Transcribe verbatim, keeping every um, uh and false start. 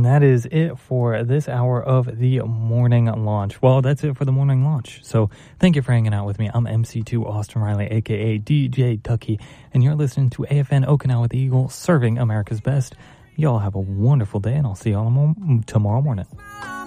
And that is it for this hour of the morning launch. Well, that's it for the morning launch. So thank you for hanging out with me. I'm M C two Austin Riley, a k a. D J Tucky, and you're listening to A F N Okinawa the Eagle, serving America's best. Y'all have a wonderful day, and I'll see y'all tomorrow morning.